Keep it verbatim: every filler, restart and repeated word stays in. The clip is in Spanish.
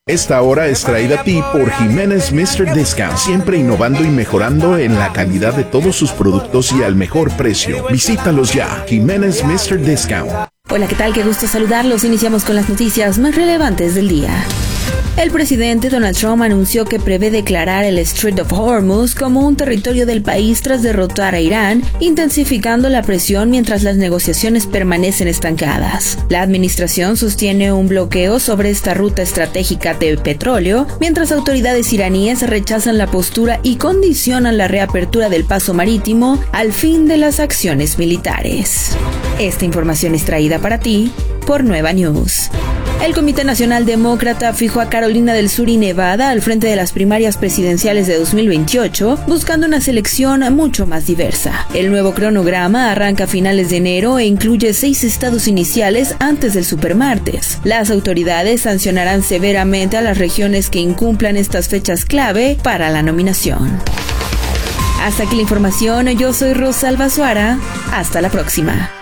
Esta hora es traída a ti por Jiménez míster Discount, siempre innovando y mejorando en la calidad de todos sus productos y al mejor precio. Visítalos ya, Jiménez míster Discount. Hola, ¿qué tal? Qué gusto saludarlos. Iniciamos con las noticias más relevantes del día. El presidente Donald Trump anunció que prevé declarar el Strait of Hormuz como un territorio del país tras derrotar a Irán, intensificando la presión mientras las negociaciones permanecen estancadas. La administración sostiene un bloqueo sobre esta ruta estratégica de petróleo, mientras autoridades iraníes rechazan la postura y condicionan la reapertura del paso marítimo al fin de las acciones militares. Esta información es traída para ti por Nueva News. El Comité Nacional Demócrata fijó a Carolina del Sur y Nevada al frente de las primarias presidenciales de dos mil veintiocho, buscando una selección mucho más diversa. El nuevo cronograma arranca a finales de enero e incluye seis estados iniciales antes del supermartes. Las autoridades sancionarán severamente a las regiones que incumplan estas fechas clave para la nominación. Hasta aquí la información, yo soy Rosalba Suara. Hasta la próxima.